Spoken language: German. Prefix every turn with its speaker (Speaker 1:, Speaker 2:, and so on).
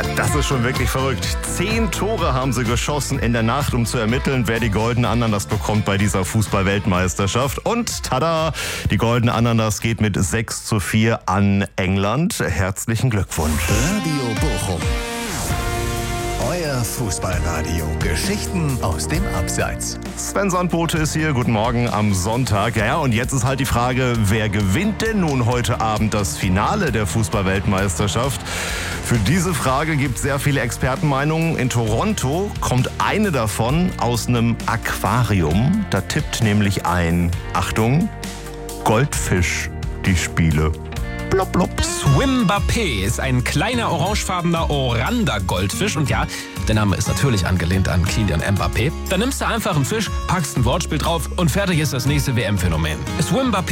Speaker 1: Das ist schon wirklich verrückt. 10 Tore haben sie geschossen in der Nacht, um zu ermitteln, wer die Goldene Ananas bekommt bei dieser Fußball-Weltmeisterschaft. Und tada, die Goldene Ananas geht mit 6:4 an England. Herzlichen Glückwunsch.
Speaker 2: Radio Bochum. Euer Fußballradio. Geschichten aus dem Abseits.
Speaker 1: Sven Sandbote ist hier. Guten Morgen am Sonntag. Ja, und jetzt ist halt die Frage, wer gewinnt denn nun heute Abend das Finale der Fußball-Weltmeisterschaft? Für diese Frage gibt es sehr viele Expertenmeinungen. In Toronto kommt eine davon aus einem Aquarium. Da tippt nämlich ein, Achtung, Goldfisch die Spiele. Blop, blop.
Speaker 3: Swimbappé ist ein kleiner orangefarbener Oranda-Goldfisch. Und ja, der Name ist natürlich angelehnt an Kylian Mbappé. Dann nimmst du einfach einen Fisch, packst ein Wortspiel drauf und fertig ist das nächste WM-Phänomen. Swimbappé